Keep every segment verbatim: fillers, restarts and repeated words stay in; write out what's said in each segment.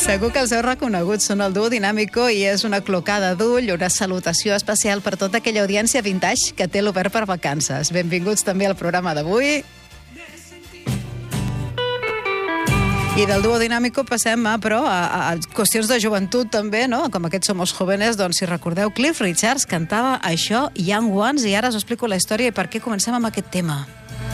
Segur que els heu reconegut, són el duo Dinàmico i és una clocada d'ull, una salutació especial per tota aquella audiència vintage que té l'Obert per vacances. Benvinguts també al programa d'avui. I del duo Dinàmico passem a, però, a, a qüestions de joventut també, no? Com aquests Somos Jóvenes, doncs si recordeu, Cliff Richards cantava això, Young Ones, i ara us explico la història i per què comencem amb aquest tema.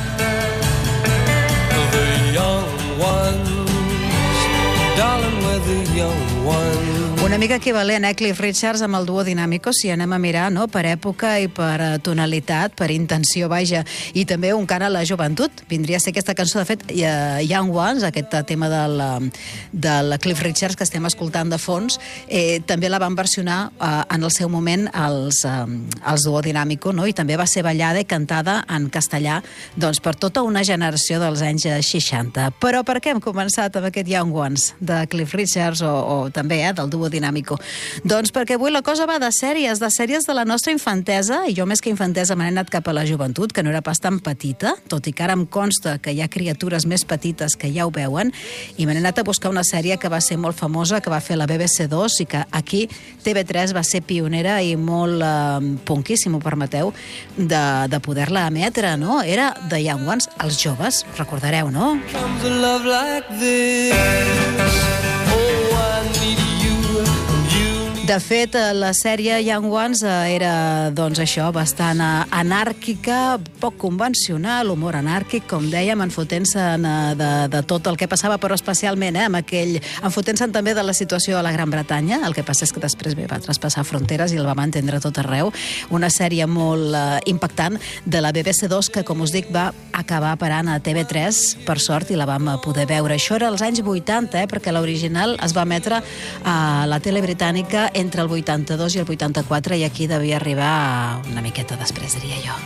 The young ones, darling, we're the young ones. Una mica equivalent, eh, Cliff Richards amb el duo Dinàmico, si anem a mirar, no?, per època i per tonalitat, per intenció, vaja, i també un cant a la joventut. Vindria a ser aquesta cançó, de fet, Young Ones, aquest tema del, del Cliff Richards que estem escoltant de fons, eh, també la van versionar eh, en el seu moment els, eh, els duo Dinàmico, no?, i també va ser ballada i cantada en castellà, doncs, per tota una generació dels anys seixanta. Però per què hem començat amb aquest Young Ones de Cliff Richards o, o també eh, del duo Dinàmico? Doncs perquè avui la cosa va de sèries, de sèries de la nostra infantesa, i jo més que infantesa me n'he anat cap a la joventut, que no era pas tan petita, tot i que ara em consta que hi ha criatures més petites que ja ho veuen, i me n'he anat a buscar una sèrie que va ser molt famosa, que va fer la B B C dos, i que aquí T V tres va ser pionera i molt eh, punky, si m'ho permeteu, de, de poder-la emetre, no? Era The Young Ones, els joves, recordareu, no? Comes a love like this. Oh, I need you. De fet, la sèrie Young Ones era, doncs això, bastant anàrquica, poc convencional, humor anàrquic, com dèiem, enfotent-se de, de tot el que passava, però especialment, eh, amb aquell... enfotent-se també de la situació a la Gran Bretanya, el que passa és que després bé, va traspassar fronteres i el vam entendre tot arreu. Una sèrie molt eh, impactant de la B B C dos que, com us dic, va acabar parant a T V tres, per sort, i la vam poder veure. Això era als anys vuitanta, eh, perquè l'original es va emetre a la tele britànica entre el vuitanta-dos i el vuitanta-quatre, i aquí devia arribar una miqueta després, diria jo.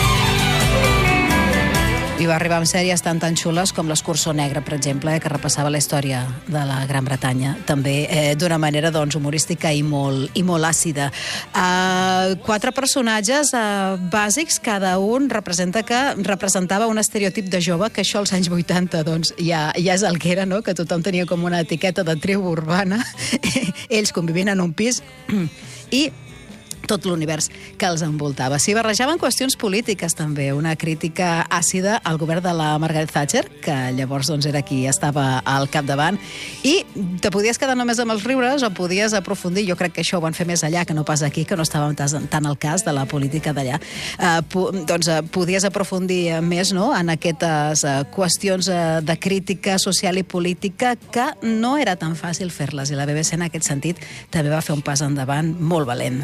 I va arribar amb sèries tan tan xules com l'Escurçó Negre, per exemple, eh, que repassava la història de la Gran Bretanya, també eh, d'una manera doncs, humorística i molt, i molt àcida. Uh, quatre personatges uh, bàsics, cada un representa que representava un estereotip de jove, que això als anys vuitanta doncs, ja, ja és el que era, no? Que tothom tenia com una etiqueta de tribu urbana, ells convivint en un pis, i tot l'univers que els envoltava. S'hi barrejaven qüestions polítiques, també. Una crítica àcida al govern de la Margaret Thatcher, que llavors doncs, era qui estava al capdavant, i te podies quedar només amb els riures o podies aprofundir. Jo crec que això ho van fer més allà, que no pas aquí, que no estàvem tant al cas de la política d'allà. Eh, po doncs eh, podies aprofundir més, no?, en aquestes eh, qüestions eh, de crítica social i política, que no era tan fàcil fer-les, i la B B C en aquest sentit també va fer un pas endavant molt valent.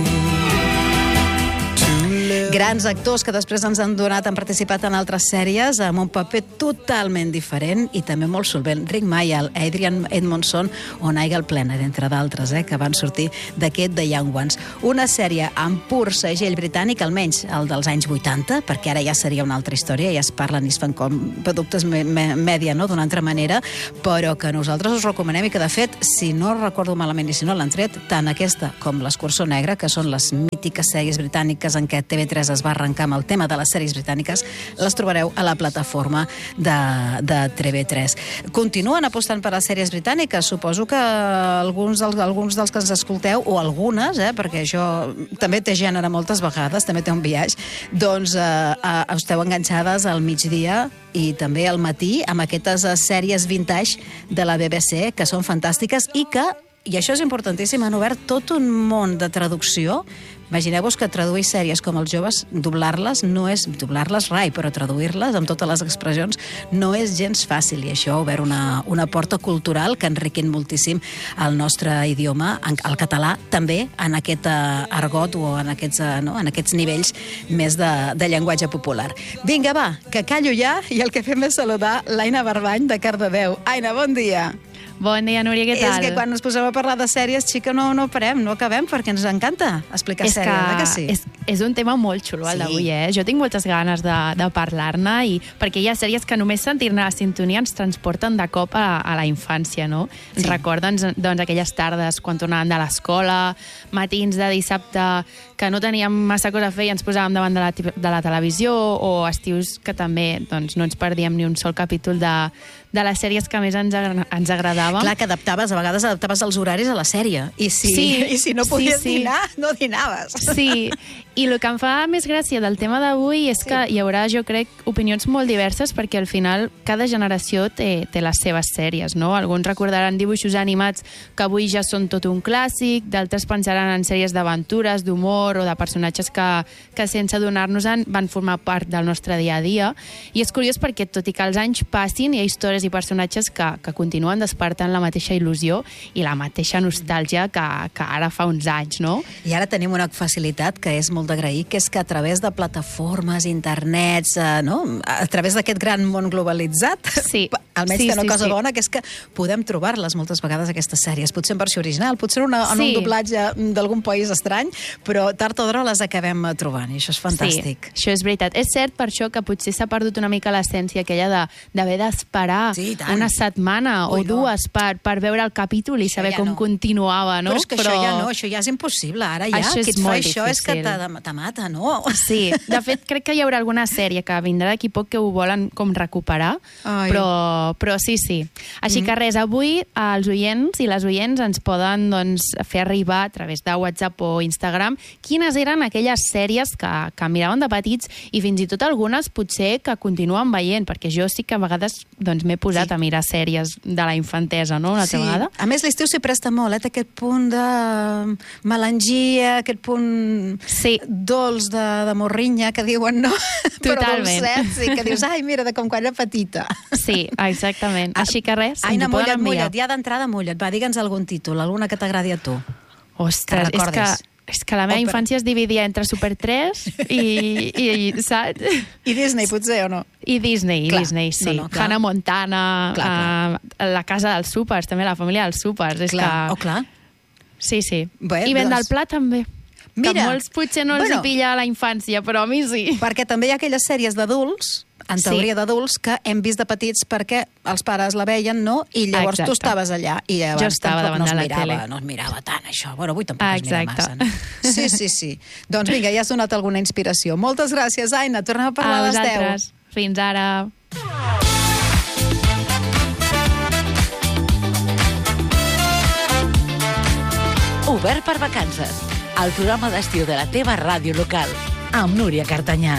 Grans actors que després ens han donat, han participat en altres sèries amb un paper totalment diferent i també molt solvent. Rick Mayall, Adrian Edmondson o Nigel Planer, entre d'altres, eh, que van sortir d'aquest The Young Ones. Una sèrie amb pur segell britànic, almenys el dels anys vuitanta, perquè ara ja seria una altra història, ja es parlen i es fan com productes me me mèdia, no?, d'una altra manera, però que nosaltres us recomanem i que, de fet, si no recordo malament i si no l'han tret, tant aquesta com l'Escurçó Negre, que són les mítiques sèries britàniques en què T V tres es va arrencar amb el tema de les sèries britàniques, les trobareu a la plataforma de, de T V tres. Continuen apostant per les sèries britàniques. Suposo que alguns dels, alguns dels que ens escolteu, o algunes, eh, perquè això també té gènere moltes vegades, també té un biaix, doncs eh, eh, esteu enganxades al migdia i també al matí amb aquestes sèries vintage de la B B C, que són fantàstiques i que, i això és importantíssim, han obert tot un món de traducció. Imagineu-vos que traduir sèries com els joves, doblar-les no és doblar-les rai, però traduir-les amb totes les expressions no és gens fàcil, i això ha obert una, una porta cultural que enriquint moltíssim el nostre idioma, el català també, en aquest uh, argot o en aquests, uh, no, en aquests nivells més de, de llenguatge popular. Vinga, va, que callo ja, i el que fem és saludar l'Aina Barbany de Cardedeu. Aina, bon dia. Bon dia, Núria, què tal? És que quan ens posem a parlar de sèries, xica, no, no parem, no acabem, perquè ens encanta explicar és sèries, que, que sí? És, és un tema molt xulo, el Sí. d'avui, eh? Jo tinc moltes ganes de, de parlar-ne, i perquè hi ha sèries que només sentir-ne la sintonia ens transporten de cop a, a la infància, no? Sí. Ens recorden, doncs, aquelles tardes quan tornàvem de l'escola, matins de dissabte que no teníem massa cosa a fer i ens posàvem davant de la, de la televisió, o estius que també doncs, no ens perdíem ni un sol capítol de, de les sèries que més ens, agra ens agradàvem. Clar, que adaptaves, a vegades adaptaves els horaris a la sèrie. I si, Sí, i si no podies sí, sí. dinar, no dinaves. Sí, i el que em fa més gràcia del tema d'avui és que hi haurà, jo crec, opinions molt diverses, perquè al final cada generació té, té les seves sèries, no? Alguns recordaran dibuixos animats que avui ja són tot un clàssic, d'altres pensaran en sèries d'aventures, d'humor o de personatges que, que sense adonar-nos-en van formar part del nostre dia a dia. I és curiós perquè, tot i que els anys passin, hi ha històries i personatges que, que continuen despertant la mateixa il·lusió i la mateixa nostàlgia que, que ara fa uns anys, no? I ara tenim una facilitat que és molt d'agrair, que és que a través de plataformes, internets, eh, no? a través d'aquest gran món globalitzat, Sí. almenys Sí, té una sí, cosa sí. bona, que és que podem trobar-les moltes vegades, aquestes sèries, potser en versió original, potser una, en Sí. un doblatge d'algun país estrany, però tard o d'hora les acabem trobant, i això és fantàstic. Sí, això és veritat. És cert per això que potser s'ha perdut una mica l'essència aquella de- d'haver d'esperar Sí, i tant. una setmana Ui, o no. dues per, per veure el capítol i Això saber ja com no. continuava, no? Però és que això ja no, això ja és impossible. Ara ja, Això és qui et fa molt això és que difícil. te, te mata, no? Sí, de fet, crec que hi haurà alguna sèrie que vindrà d'aquí poc que ho volen com recuperar, Ai. però, però sí, sí. Així Mm. que res, avui els oients i les oients ens poden doncs, fer arribar a través de WhatsApp o Instagram quines eren aquelles sèries que, que miraven de petits i fins i tot algunes potser que continuen veient, perquè jo sí que a vegades doncs, m'he posat Sí. a mirar sèries de la infantesa, no?, una altra vegada. A més, l'estiu s'hi presta molt, eh? Té aquest punt de melangia, aquest punt Sí. dolç de, de morrinya, que diuen, no? Totalment. Però dolcets, i que dius, ai, mira, de com quan era petita. Sí, exactament. Així que res, Aina, ens ho poden mulla't, enviar. mulla't, ja d'entrada mulla't. Va, digue'ns algun títol, alguna que t'agradi a tu. Ostres, Que és que, recordis. és que la meva Òpera. infància es dividia entre Super tres i, i, i saps? I Disney, potser, o no? I Disney, i Clar. Disney, sí. No, no, clar. Hannah Montana, Clar, uh, la casa dels súpers, també la família dels súpers. És Clar, que... oh, clar. Sí, sí. Bé, I Ben doncs- del Pla també. Mira. Que molts potser no els Bueno. hi pilla a la infància, però a mi sí. Perquè també hi ha aquelles sèries d'adults, en Sí. teoria d'adults, que hem vist de petits perquè els pares la veien, no? I llavors Exacte. tu estaves allà. I llavors Jo estava tampoc davant no es de la mirava, tele. no es mirava tant, això. Bueno, avui tampoc es mira Exacte. massa. No? Sí, sí, sí. Doncs vinga, ja has donat alguna inspiració. Moltes gràcies, Aina. Tornem a parlar A a les deu. vosaltres. Fins ara. Obert per vacances. El programa d'estiu de la teva ràdio local. Amb Núria Cartanyà.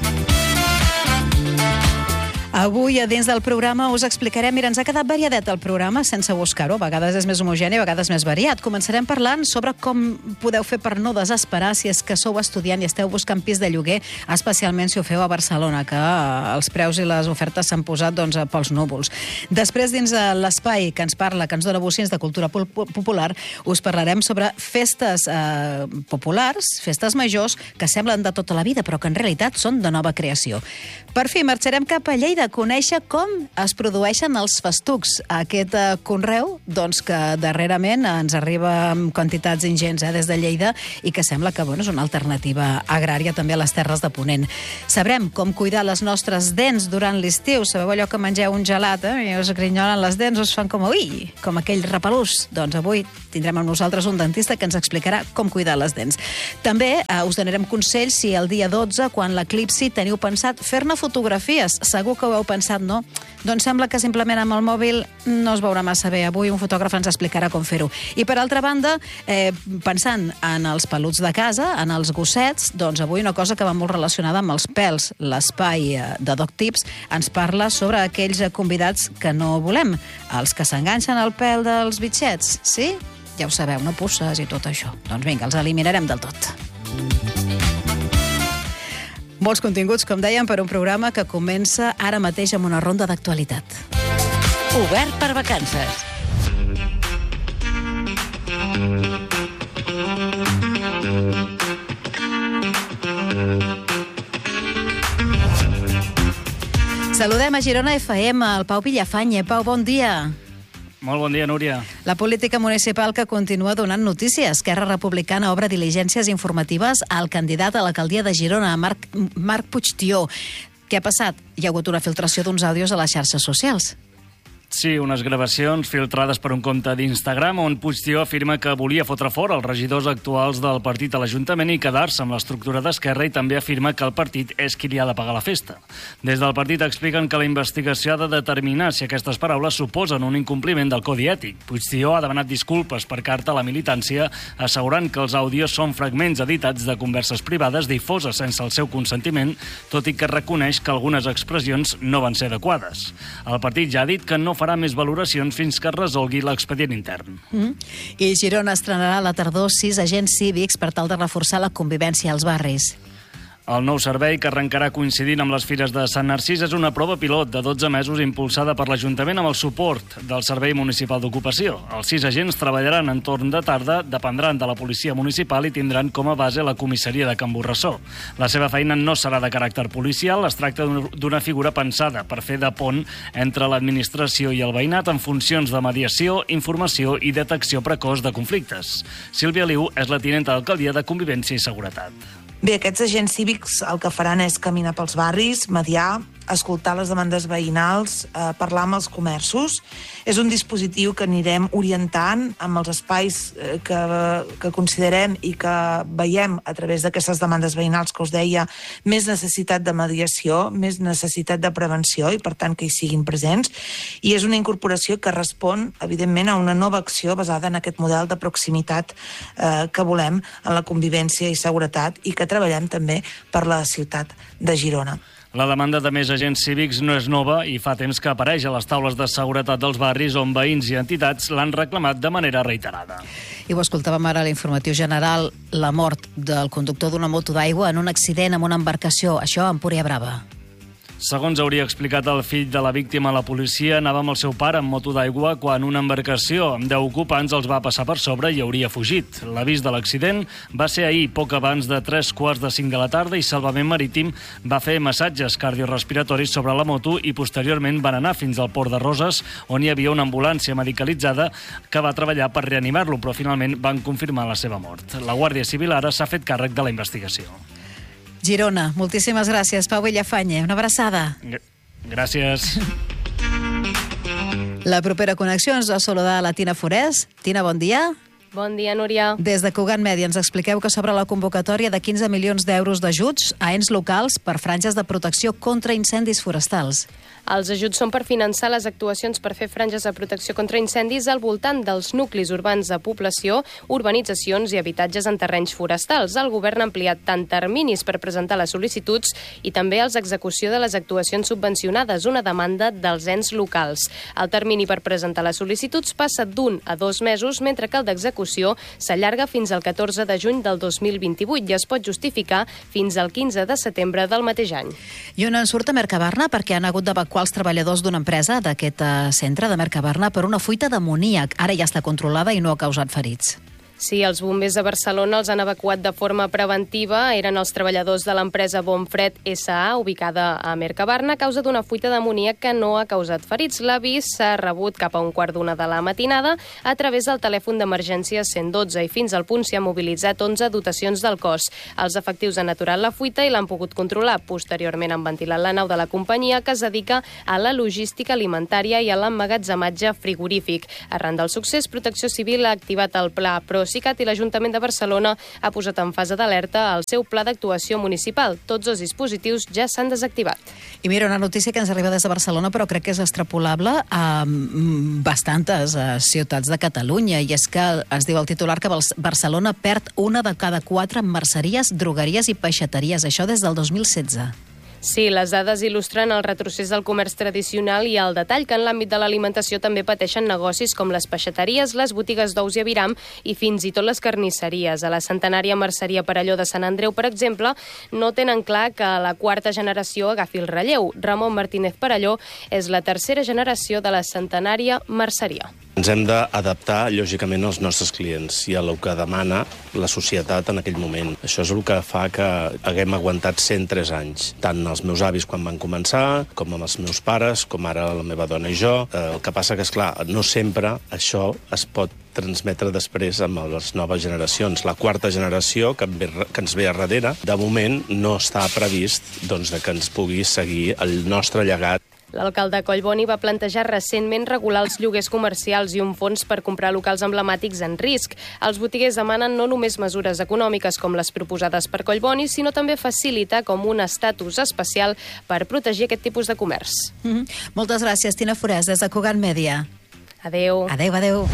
Avui, a dins del programa, us explicarem... Mira, ens ha quedat variadet el programa, sense buscar-ho. A vegades és més homogeni, a vegades més variat. Començarem parlant sobre com podeu fer per no desesperar si és que sou estudiant i esteu buscant pis de lloguer, especialment si ho feu a Barcelona, que els preus i les ofertes s'han posat doncs, pels núvols. Després, dins de l'espai que ens parla, que ens dona bocins de cultura popular, us parlarem sobre festes eh, populars, festes majors, que semblen de tota la vida, però que en realitat són de nova creació. Per fi, marxarem cap a Lleida a conèixer com es produeixen els festucs. Aquest eh, conreu, doncs, que darrerament ens arriba amb quantitats ingents eh, des de Lleida i que sembla que bueno, és una alternativa agrària també a les terres de Ponent. Sabrem com cuidar les nostres dents durant l'estiu. Sabeu allò que mengeu un gelat eh, i us grinyolen les dents, us fan com, ui, com aquell repelús. Doncs avui tindrem amb nosaltres un dentista que ens explicarà com cuidar les dents. També eh, us donarem consells si el dia dotze, quan l'eclipsi, teniu pensat fer-ne fotografies. Segur que ho heu pensat, no? Doncs sembla que simplement amb el mòbil no es veurà massa bé. Avui un fotògraf ens explicarà com fer-ho. I per altra banda, eh, pensant en els peluts de casa, en els gossets, doncs avui una cosa que va molt relacionada amb els pèls. L'espai eh, de Doc Tips ens parla sobre aquells eh, convidats que no volem, els que s'enganxen al pèl dels bitxets, sí? Ja ho sabeu, no pusses i tot això. Doncs vinga, els eliminarem del tot. Molts continguts, com dèiem, per un programa que comença ara mateix amb una ronda d'actualitat. Obert per vacances. Saludem a Girona F M, el Pau Villafanya. Pau, bon dia. Molt bon dia, Núria. La política municipal que continua donant notícies. Esquerra Republicana obre diligències informatives al candidat a l'alcaldia de Girona, Marc, Marc Puigtió. Què ha passat? Hi ha hagut una filtració d'uns àudios a les xarxes socials. Sí, unes gravacions filtrades per un compte d'Instagram on Puigdemont afirma que volia fotre fora els regidors actuals del partit a l'Ajuntament i quedar-se amb l'estructura d'Esquerra, i també afirma que el partit és qui li ha de pagar la festa. Des del partit expliquen que la investigació ha de determinar si aquestes paraules suposen un incompliment del codi ètic. Puigdemont ha demanat disculpes per carta a la militància, assegurant que els àudios són fragments editats de converses privades difoses sense el seu consentiment, tot i que reconeix que algunes expressions no van ser adequades. El partit ja ha dit que no farà més valoracions fins que es resolgui l'expedient intern. Mm. I Girona estrenarà a la tardor sis agents cívics per tal de reforçar la convivència als barris. El nou servei, que arrencarà coincidint amb les Fires de Sant Narcís, és una prova pilot de dotze mesos impulsada per l'Ajuntament amb el suport del Servei Municipal d'Ocupació. Els sis agents treballaran en torn de tarda, dependran de la Policia Municipal i tindran com a base la comissaria de Can Borrassó. La seva feina no serà de caràcter policial, es tracta d'una figura pensada per fer de pont entre l'administració i el veïnat en funcions de mediació, informació i detecció precoç de conflictes. Sílvia Liu és la tinenta d'alcaldia de Convivència i Seguretat. Bé, aquests agents cívics el que faran és caminar pels barris, mediar, escoltar les demandes veïnals, eh, parlar amb els comerços. És un dispositiu que anirem orientant amb els espais eh, que, que considerem i que veiem a través d'aquestes demandes veïnals que us deia, més necessitat de mediació, més necessitat de prevenció i, per tant, que hi siguin presents. I és una incorporació que respon, evidentment, a una nova acció basada en aquest model de proximitat eh, que volem en la convivència i seguretat i que treballem també per la ciutat de Girona. La demanda de més agents cívics no és nova i fa temps que apareix a les taules de seguretat dels barris on veïns i entitats l'han reclamat de manera reiterada. I ho escoltàvem ara a l'informatiu general, la mort del conductor d'una moto d'aigua en un accident amb una embarcació, això a Empúria Brava. Segons hauria explicat el fill de la víctima a la policia, anava amb el seu pare en moto d'aigua quan una embarcació amb deu ocupants els va passar per sobre i hauria fugit. L'avís de l'accident va ser ahir, poc abans de tres quarts de cinc de la tarda, i Salvament Marítim va fer massatges cardiorespiratoris sobre la moto i posteriorment van anar fins al Port de Roses, on hi havia una ambulància medicalitzada que va treballar per reanimar-lo, però finalment van confirmar la seva mort. La Guàrdia Civil ara s'ha fet càrrec de la investigació. Girona, moltíssimes gràcies. Pau Villafañe, una abraçada. Gràcies. La propera connexió ens va saludar la Tina Forès. Tina, bon dia. Bon dia, Núria. Des de Cugat Mèdia ens expliqueu que s'obre la convocatòria de quinze milions d'euros d'ajuts a ens locals per franges de protecció contra incendis forestals. Els ajuts són per finançar les actuacions per fer franges de protecció contra incendis al voltant dels nuclis urbans de població, urbanitzacions i habitatges en terrenys forestals. El govern ha ampliat tant terminis per presentar les sol·licituds i també els execució de les actuacions subvencionades, una demanda dels ens locals. El termini per presentar les sol·licituds passa d'un a dos mesos, mentre que el d'execució s'allarga fins al catorze de juny del dos mil vint-i-vuit i es pot justificar fins al quinze de setembre del mateix any. I on en surt a Mercabarna perquè han hagut d'evacuar els treballadors d'una empresa d'aquest centre de Mercabarna per una fuita d'amoníac. Ara ja està controlada i no ha causat ferits. Sí, els bombers de Barcelona els han evacuat de forma preventiva. Eren els treballadors de l'empresa Bonfred S A, ubicada a Mercabarna, a causa d'una fuita d'amoníac que no ha causat ferits. L'avís s'ha rebut cap a un quart d'una de la matinada a través del telèfon d'emergència cent dotze i fins al punt s'hi han mobilitzat onze dotacions del cos. Els efectius han aturat la fuita i l'han pogut controlar. Posteriorment han ventilat la nau de la companyia, que es dedica a la logística alimentària i a l'emmagatzematge frigorífic. Arran del succés, Protecció Civil ha activat el pla ProSicat i l'Ajuntament de Barcelona ha posat en fase d'alerta el seu pla d'actuació municipal. Tots els dispositius ja s'han desactivat. I mira, una notícia que ens arriba des de Barcelona, però crec que és extrapolable a bastantes ciutats de Catalunya, i és que es diu el titular que Barcelona perd una de cada quatre merceries, drogueries i peixateries. Això des del dos mil setze. Sí, les dades il·lustren el retrocés del comerç tradicional i el detall que en l'àmbit de l'alimentació també pateixen negocis com les peixateries, les botigues d'ous i aviram i fins i tot les carnisseries. A la centenària merceria Perelló de Sant Andreu, per exemple, no tenen clar que la quarta generació agafi el relleu. Ramon Martínez Perelló és la tercera generació de la centenària merceria. Ens hem d'adaptar, lògicament, als nostres clients i a el que demana la societat en aquell moment. Això és el que fa que haguem aguantat cent tres anys. Tant els meus avis quan van començar, com amb els meus pares, com ara la meva dona i jo. El que passa que, esclar, no sempre això es pot transmetre després amb les noves generacions. La quarta generació, que ens ve a darrere, de moment no està previst doncs, que ens pugui seguir el nostre llegat. L'alcalde Collboni va plantejar recentment regular els lloguers comercials i un fons per comprar locals emblemàtics en risc. Els botiguers demanen no només mesures econòmiques com les proposades per Collboni, sinó també facilitar com un estatus especial per protegir aquest tipus de comerç. Mm-hmm. Moltes gràcies, Tina Forès, des de Cugat Mèdia. Adéu. Adéu, adéu.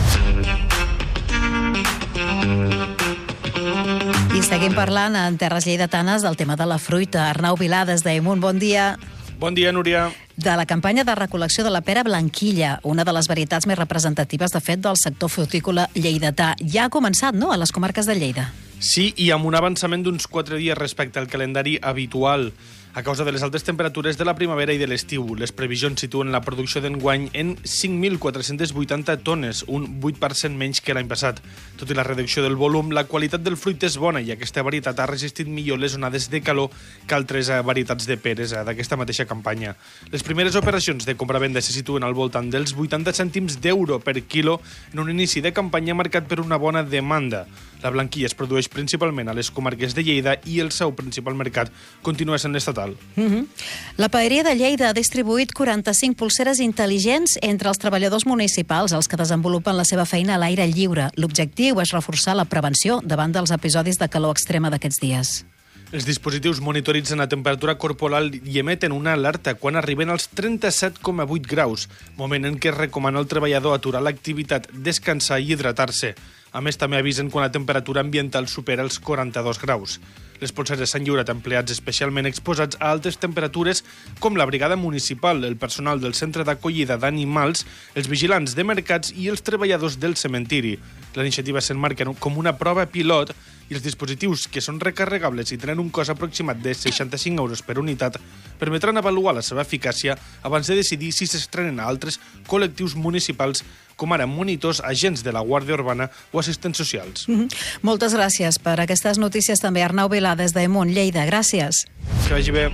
I seguim parlant en terres lleidatanes del tema de la fruita. Arnau Vilà, des d'Amunt, bon dia. Bon dia, Núria. De la campanya de recol·lecció de la pera blanquilla, una de les varietats més representatives, de fet, del sector frutícola lleidatà. Ja ha començat, no?, a les comarques de Lleida. Sí, i amb un avançament d'uns quatre dies respecte al calendari habitual. A causa de les altes temperatures de la primavera i de l'estiu, les previsions situen la producció d'enguany en cinc mil quatre-cents vuitanta tones, un vuit per cent menys que l'any passat. Tot i la reducció del volum, la qualitat del fruit és bona i aquesta varietat ha resistit millor les onades de calor que altres varietats de peres d'aquesta mateixa campanya. Les primeres operacions de compra-venda se situen al voltant dels vuitanta cèntims d'euro per quilo en un inici de campanya marcat per una bona demanda. La blanquilla es produeix principalment a les comarques de Lleida i el seu principal mercat continua sent estatal. Mm-hmm. La Paeria de Lleida ha distribuït quaranta-cinc pulseres intel·ligents entre els treballadors municipals, els que desenvolupen la seva feina a l'aire lliure. L'objectiu és reforçar la prevenció davant dels episodis de calor extrema d'aquests dies. Els dispositius monitoritzen la temperatura corporal i emeten una alerta quan arriben als trenta-set coma vuit graus, moment en què es recomana al treballador aturar l'activitat, descansar i hidratar-se. A més, també avisen quan la temperatura ambiental supera els quaranta-dos graus. Les polseres s'han lliurat a empleats especialment exposats a altes temperatures com la brigada municipal, el personal del centre d'acollida d'animals, els vigilants de mercats i els treballadors del cementiri. La iniciativa s'emmarca com una prova pilot i els dispositius, que són recarregables i tenen un cost aproximat de seixanta-cinc euros per unitat, permetran avaluar la seva eficàcia abans de decidir si s'estrenen a altres col·lectius municipals, com ara monitors, agents de la Guàrdia Urbana o assistents socials. Mm-hmm. Moltes gràcies per aquestes notícies també, Arnau Vilà, des d'Amunt, Lleida. Gràcies. Que vagi bé.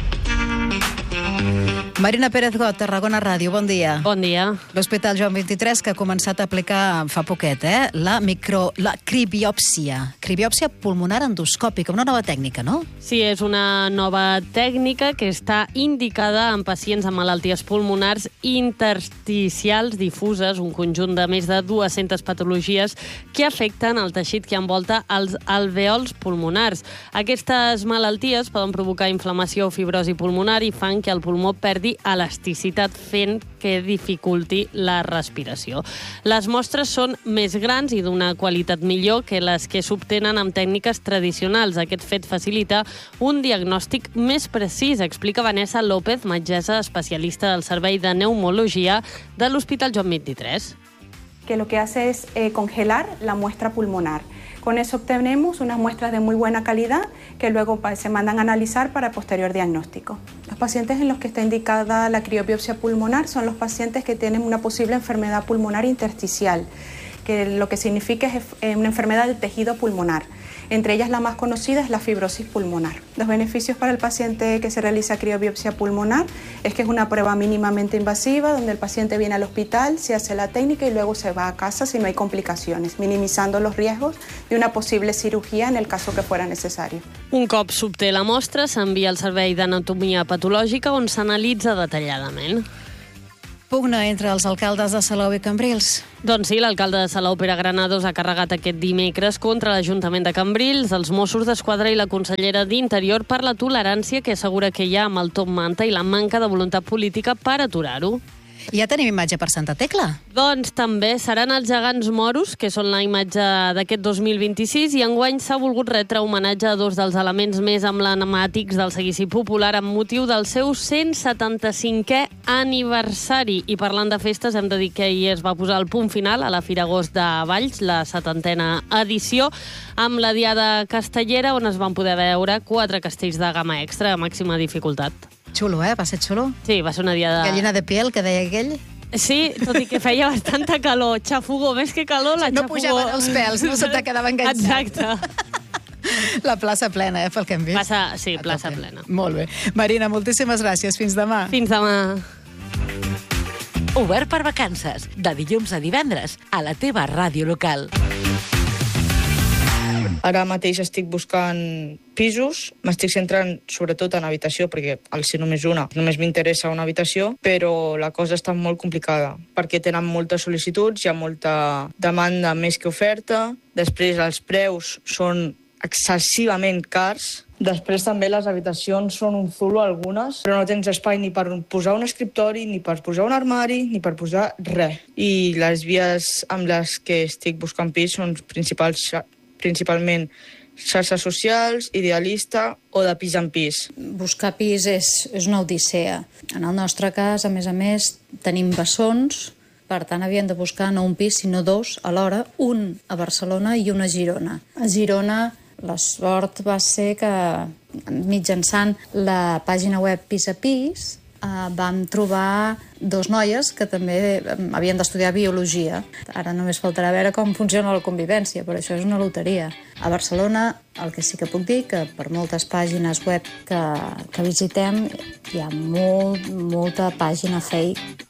Marina Pérez Got, Tarragona Ràdio, bon dia. Bon dia. L'Hospital Joan vint-i-tres, que ha començat a aplicar fa poquet, eh? la, micro, la cribiòpsia. Cribiòpsia pulmonar endoscòpica, una nova tècnica, no? Sí, és una nova tècnica que està indicada en pacients amb malalties pulmonars intersticials difuses, un conjunt de més de dues-centes patologies que afecten el teixit que envolta els alvèols pulmonars. Aquestes malalties poden provocar inflamació o fibrosi pulmonar i fan que el pulmó perdi elasticitat, fent que dificulti la respiració. Les mostres són més grans i d'una qualitat millor que les que s'obtenen amb tècniques tradicionals. Aquest fet facilita un diagnòstic més precís, explica Vanessa López, metgessa especialista del Servei de Pneumologia de l'Hospital Joan vint-i-tres. Que lo que hace es eh, congelar la muestra pulmonar. Con eso obtenemos unas muestras de muy buena calidad que luego se mandan a analizar para posterior diagnóstico. Los pacientes en los que está indicada la criobiopsia pulmonar son los pacientes que tienen una posible enfermedad pulmonar intersticial, que lo que significa es una enfermedad del tejido pulmonar. Entre ellas la más conocida es la fibrosis pulmonar. Los beneficios para el paciente que se realiza criobiopsia pulmonar es que es una prueba mínimamente invasiva donde el paciente viene al hospital, se hace la técnica y luego se va a casa si no hay complicaciones, minimizando los riesgos de una posible cirugía en el caso que fuera necesario. Un cop s'obté la mostra, s'envia al Servei d'Anatomia Patològica on s'analitza detalladament. Pugna entre els alcaldes de Salou i Cambrils. Doncs sí, l'alcalde de Salou, Pere Granados, ha carregat aquest dimecres contra l'Ajuntament de Cambrils, els Mossos d'Esquadra i la consellera d'Interior per la tolerància que assegura que hi ha amb el top manta i la manca de voluntat política per aturar-ho. I ja tenim imatge per Santa Tecla. Doncs també seran els gegants moros, que són la imatge d'aquest dos mil vint-i-sis, i enguany s'ha volgut retre homenatge a dos dels elements més emblemàtics del seguici popular amb motiu del seu cent setanta-cinquè aniversari. I parlant de festes, hem de dir que ahir es va posar el punt final a la Fira Agost de Valls, la setantena edició, amb la Diada Castellera, on es van poder veure quatre castells de gamma extra a màxima dificultat. Xulo, eh? Va ser xulo. Sí, va ser una diada... Gallina de piel, que deia aquell. Sí, tot i que feia bastanta calor. Xafogó, més que calor, la no xafogó... No pujaven els pèls, no se te quedava enganxat. Exacte. La plaça plena, eh, pel que hem vist. Plaça, sí, plaça plena. Molt bé. Marina, moltíssimes gràcies. Fins demà. Fins demà. Obert per vacances, de dilluns a divendres, a la teva ràdio local. Ara mateix estic buscant pisos, m'estic centrant sobretot en habitació, perquè al ser només una, només m'interessa una habitació, però la cosa està molt complicada, perquè tenen moltes sol·licituds, hi ha molta demanda més que oferta, després els preus són excessivament cars, després també les habitacions són un zulo algunes, però no tens espai ni per posar un escriptori, ni per posar un armari, ni per posar res. I les vies amb les que estic buscant pis són principals, principalment xarxes socials, idealista o de pis en pis. Buscar pis és, és una odissea. En el nostre cas, a més a més, tenim bessons, per tant havíem de buscar no un pis, sinó dos alhora, un a Barcelona i un a Girona. A Girona la sort va ser que mitjançant la pàgina web Pis a Pis eh, vam trobar dos noies que també havien d'estudiar biologia. Ara només faltarà veure com funciona la convivència, però això és una loteria. A Barcelona el que sí que puc dir que per moltes pàgines web que, que visitem hi ha molt, molta pàgina fake.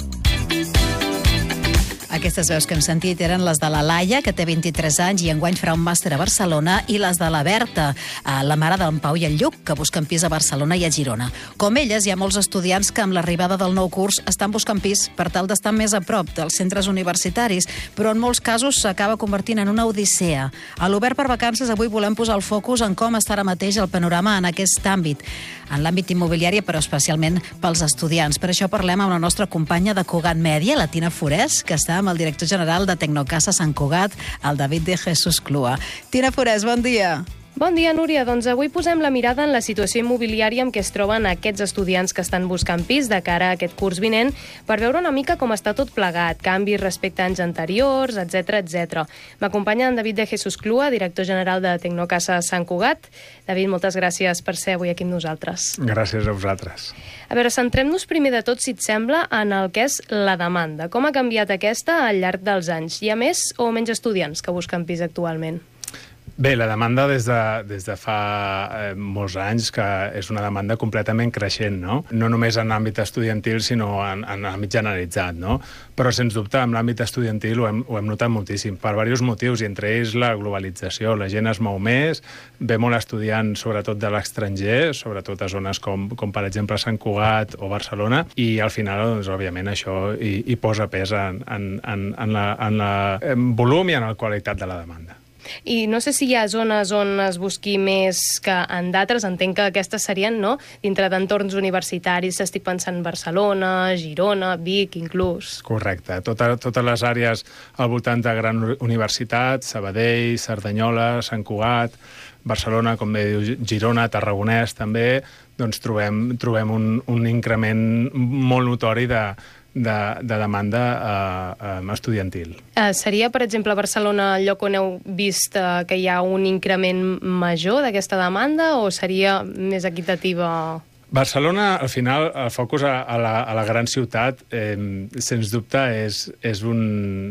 Aquestes veus que hem sentit eren les de la Laia, que té vint-i-tres anys i enguany farà un màster a Barcelona, i les de la Berta, la mare d'en Pau i el Lluc, que busquen pis a Barcelona i a Girona. Com elles, hi ha molts estudiants que amb l'arribada del nou curs estan buscant pis per tal d'estar més a prop dels centres universitaris, però en molts casos s'acaba convertint en una odissea. A l'Obert per Vacances avui volem posar el focus en com està ara mateix el panorama en aquest àmbit, en l'àmbit immobiliari, però especialment pels estudiants. Per això parlem amb la nostra companya de Cugat Mèdia, la Tina Forès, que està amb el director general de Tecnocasa Sant Cugat, el David de Jesús Clua. Tina Forès, bon dia. Bon dia, Núria. Doncs avui posem la mirada en la situació immobiliària amb què es troben aquests estudiants que estan buscant pis de cara a aquest curs vinent per veure una mica com està tot plegat, canvis respecte a anys anteriors, etcètera, etcètera. M'acompanya en David de Jesús Clua, director general de Tecnocasa Sant Cugat. David, moltes gràcies per ser avui aquí amb nosaltres. Gràcies a vosaltres. A veure, centrem-nos primer de tot, si et sembla, en el que és la demanda. Com ha canviat aquesta al llarg dels anys? Hi ha més o menys estudiants que busquen pis actualment? Bé, la demanda des de, des de fa eh, molts anys que és una demanda completament creixent, no? No només en l'àmbit estudiantil, sinó en, en l'àmbit generalitzat, no? Però, sens dubte, en l'àmbit estudiantil ho hem, ho hem notat moltíssim, per diversos motius, i entre ells la globalització. La gent es mou més, ve molt estudiant, sobretot de l'estranger, sobretot a zones com, com per exemple, Sant Cugat o Barcelona, i al final, doncs, òbviament, això hi, hi posa pes en, en, en, en, la, en la en volum i en la qualitat de la demanda. I no sé si hi ha zones on es busqui més que en d'altres. Entenc que aquestes serien, no?, dintre d'entorns universitaris. Estic pensant en Barcelona, Girona, Vic, inclús. Correcte. Tota, totes les àrees al voltant de gran universitat, Sabadell, Cerdanyola, Sant Cugat, Barcelona, com bé diu, Girona, Tarragonès també, doncs trobem, trobem un, un increment molt notori de De, de demanda eh, estudiantil. Eh, seria, per exemple, a Barcelona el lloc on heu vist eh, que hi ha un increment major d'aquesta demanda, o seria més equitativa? Barcelona, al final, el focus a, a, la, a la gran ciutat, eh, sens dubte, és, és un...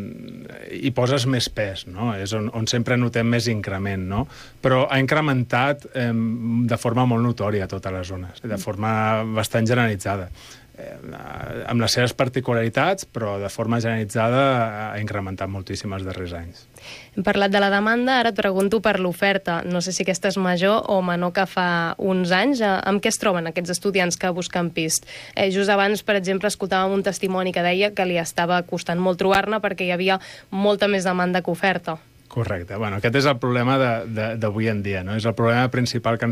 hi poses més pes, no? És on, on sempre notem més increment, no? Però ha incrementat eh, de forma molt notòria a totes les zones, de forma bastant generalitzada. Eh, amb les seves particularitats, però de forma generalitzada ha incrementat moltíssim els darrers anys. Hem parlat de la demanda, ara et pregunto per l'oferta. No sé si aquesta és major o menor que fa uns anys. Amb què es troben aquests estudiants que busquen pis? Eh, just abans, per exemple, escoltàvem un testimoni que deia que li estava costant molt trobar-ne perquè hi havia molta més demanda que oferta. Correcte. Bueno, aquest és el problema d'avui en dia, no? És el problema principal que